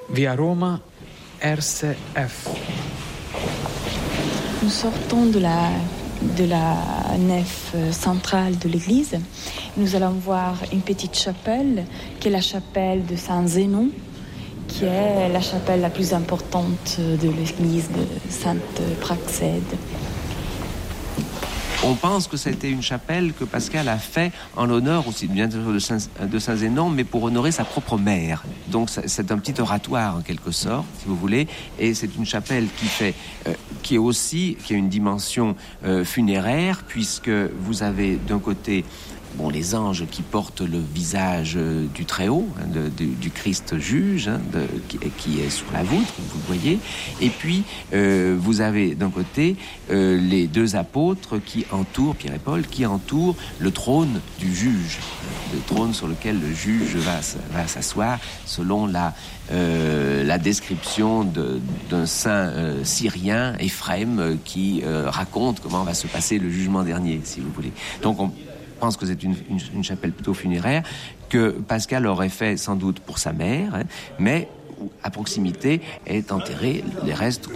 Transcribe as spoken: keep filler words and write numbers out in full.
Via Roma, R C F. Nous sortons de la, de la nef centrale de l'église. Nous allons voir une petite chapelle, qui est la chapelle de Saint-Zénon, qui est la chapelle la plus importante de l'église de Sainte-Praxède. On pense que c'était une chapelle que Pascal a fait en l'honneur aussi bien sûr de, Saint, de Saint-Zénon, mais pour honorer sa propre mère. Donc c'est un petit oratoire en quelque sorte, si vous voulez, et c'est une chapelle qui fait, euh, qui est aussi, qui a une dimension euh, funéraire, puisque vous avez d'un côté bon, les anges qui portent le visage euh, du Très-Haut, hein, de, de, du Christ juge, hein, de, qui, qui est sur la voûte, comme vous le voyez. Et puis, euh, vous avez d'un côté euh, les deux apôtres qui entourent, Pierre et Paul, qui entourent le trône du juge, le trône sur lequel le juge va, va s'asseoir, selon la, euh, la description de, d'un saint euh, syrien, Éphrem, euh, qui euh, raconte comment va se passer le jugement dernier, si vous voulez. Donc, on Je pense que c'est une, une, une chapelle plutôt funéraire que Pascal aurait fait sans doute pour sa mère, hein, mais à proximité est enterré les restes